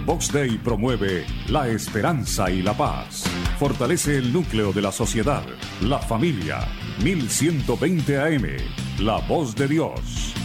Vox Day promueve la esperanza y la paz. Fortalece el núcleo de la sociedad, la familia. 1120 AM, La Voz de Dios.